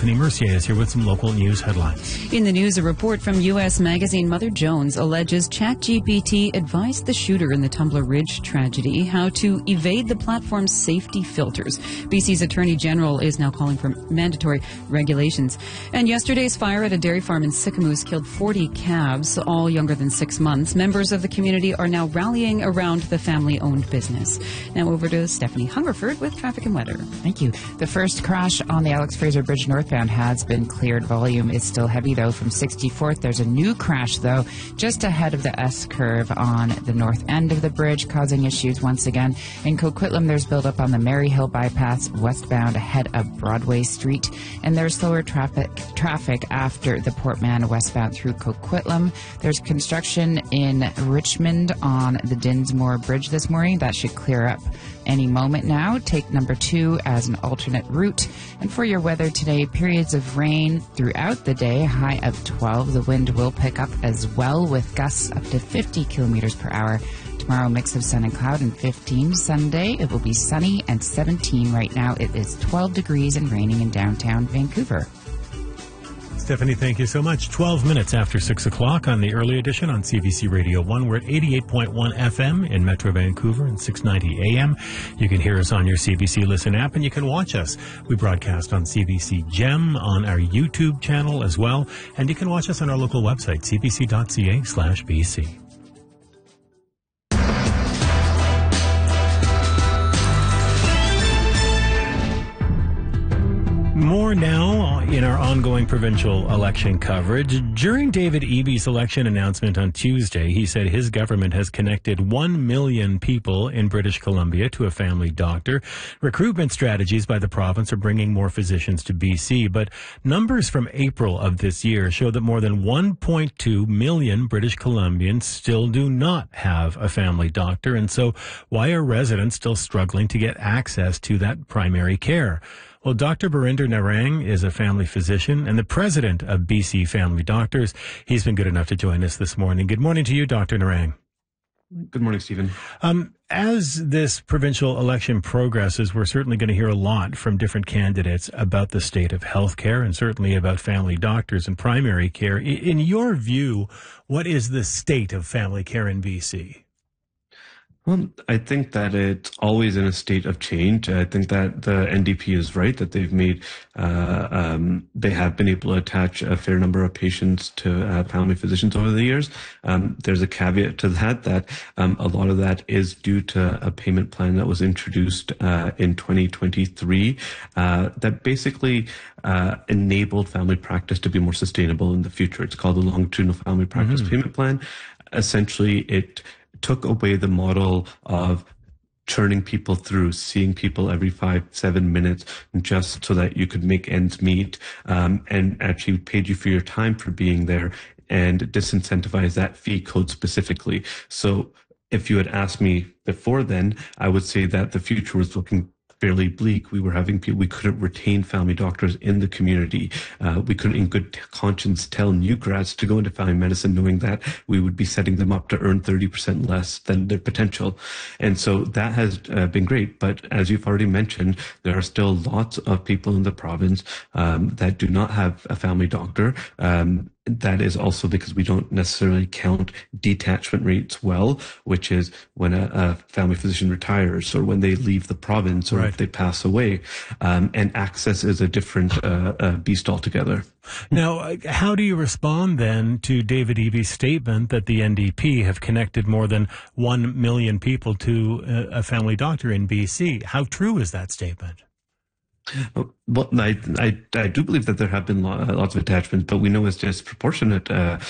Stephanie Mercier is here with some local news headlines. In the news, a report from U.S. magazine Mother Jones alleges ChatGPT advised the shooter in the Tumbler Ridge tragedy how to evade the platform's safety filters. BC's Attorney General is now calling for mandatory regulations. And yesterday's fire at a dairy farm in Sicamous killed 40 calves, all younger than 6 months. Members of the community are now rallying around the family-owned business. Now over to Stephanie Hungerford with traffic and weather. Thank you. The first crash on the Alex Fraser Bridge northbound has been cleared. Volume is still heavy, though, from 64th. There's a new crash, though, just ahead of the S-curve on the north end of the bridge, causing issues once again. In Coquitlam, there's buildup on the Maryhill bypass westbound ahead of Broadway Street, and there's slower traffic after the Port Mann westbound through Coquitlam. There's construction in Richmond on the Dinsmore Bridge this morning. That should clear up any moment now. Take number 2 as an alternate route. And for your weather today, periods of rain throughout the day, high of 12. The wind will pick up as well with gusts up to 50 kilometers per hour. Tomorrow, mix of sun and cloud and 15. Sunday, it will be sunny and 17. Right now, it is 12 degrees and raining in downtown Vancouver. Stephanie, thank you so much. 12 minutes after 6 o'clock on the early edition on CBC Radio 1. We're at 88.1 FM in Metro Vancouver and 690 AM. You can hear us on your CBC Listen app, and you can watch us. We broadcast on CBC Gem on our YouTube channel as well, and you can watch us on our local website, cbc.ca/BC. More now in our ongoing provincial election coverage. During David Eby's election announcement on Tuesday, he said his government has connected 1 million people in British Columbia to a family doctor. Recruitment strategies by the province are bringing more physicians to BC, but numbers from April of this year show that more than 1.2 million British Columbians still do not have a family doctor. And so why are residents still struggling to get access to that primary care? Well, Dr. Barinder Narang is a family physician and the president of BC Family Doctors. He's been good enough to join us this morning. Good morning to you, Dr. Narang. Good morning, Stephen. As this provincial election progresses, we're certainly going to hear a lot from different candidates about the state of healthcare and certainly about family doctors and primary care. In your view, what is the state of family care in BC? Well, I think that it's always in a state of change. I think that the NDP is right, that they've made, they have been able to attach a fair number of patients to family physicians over the years. There's a caveat to that a lot of that is due to a payment plan that was introduced in 2023 that basically enabled family practice to be more sustainable in the future. It's called the Longitudinal Family Practice Payment Plan. Essentially, it took away the model of churning people through, seeing people every 5-7 minutes just so that you could make ends meet, and actually paid you for your time for being there and disincentivized that fee code specifically. So if you had asked me before then, I would say that the future was looking fairly bleak. We were having people, we couldn't retain family doctors in the community. We couldn't in good conscience tell new grads to go into family medicine knowing that we would be setting them up to earn 30% less than their potential. And so that has been great. But as you've already mentioned, there are still lots of people in the province that do not have a family doctor. That is also because we don't necessarily count detachment rates well, which is when a family physician retires or when they leave the province or right. if they pass away. And access is a different beast altogether. Now, how do you respond then to David Eby's statement that the NDP have connected more than 1 million people to a family doctor in BC? How true is that statement? Well, I do believe that there have been lots of attachments, but we know it's disproportionate.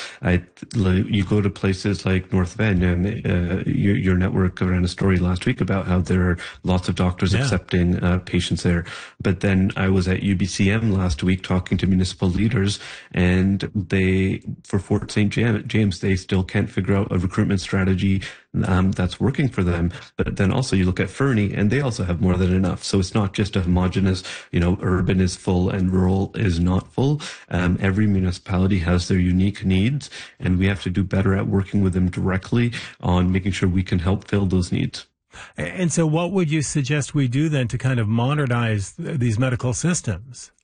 You go to places like North Van, and your network ran a story last week about how there are lots of doctors accepting patients there. But then I was at UBCM last week talking to municipal leaders, and for Fort St. James, they still can't figure out a recruitment strategy that's working for them. But then also you look at Fernie, and they also have more than enough. So it's not just a homogenous, urban is full and rural is not full. Every municipality has their unique needs, and we have to do better at working with them directly on making sure we can help fill those needs. And so what would you suggest we do then to kind of modernize these medical systems?